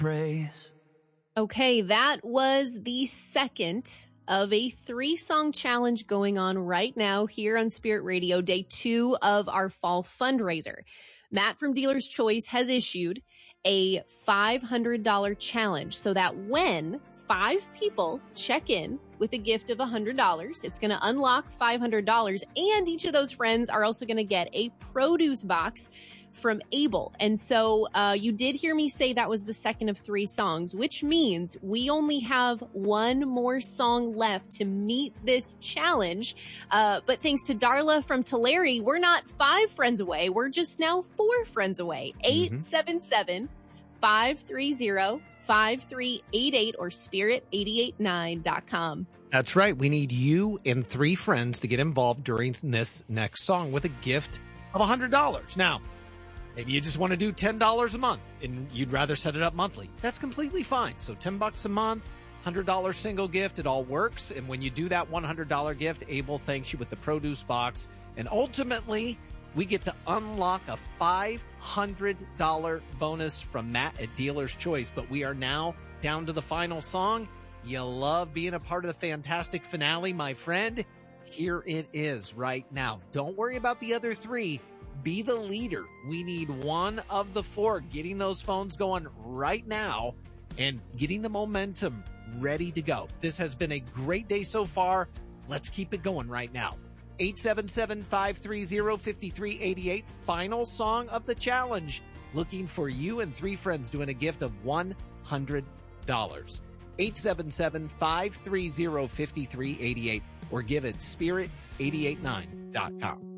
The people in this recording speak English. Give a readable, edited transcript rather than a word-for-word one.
praise. Okay, that was the second of a 3-song challenge going on right now here on Spirit Radio, day 2 of our fall fundraiser. Matt from Dealer's Choice has issued a $500 challenge so that when 5 people check in with a gift of $100, it's going to unlock $500, and each of those friends are also going to get a produce box from Able. And so you did hear me say that was the second of 3 songs, which means we only have one more song left to meet this challenge. But thanks to Darla from Tulare, we're not 5 friends away. We're just now 4 friends away. 877-530-5388 or spirit889.com. That's right. We need you and 3 friends to get involved during this next song with a gift of $100. Now, maybe you just want to do $10 a month and you'd rather set it up monthly. That's completely fine. So $10 a month, $100 single gift, it all works. And when you do that $100 gift, Able thanks you with the produce box. And ultimately, we get to unlock a $500 bonus from Matt at Dealer's Choice. But we are now down to the final song. You love being a part of the fantastic finale, my friend. Here it is right now. Don't worry about the other 3. Be the leader. We need one of the 4 getting those phones going right now and getting the momentum ready to go. This has been a great day so far. Let's keep it going right now. 877-530-5388. Final song of the challenge. Looking for you and 3 friends doing a gift of $100. 877-530-5388 or give it spirit889.com.